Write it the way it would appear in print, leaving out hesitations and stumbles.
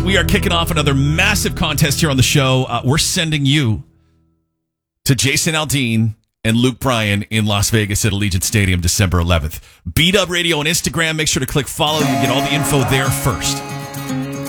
We are kicking off another massive contest here on the show. We're sending you to Jason Aldean and Luke Bryan in Las Vegas at Allegiant Stadium, December 11th. B-Dub Radio on Instagram. Make sure to click follow. You get all the info there first.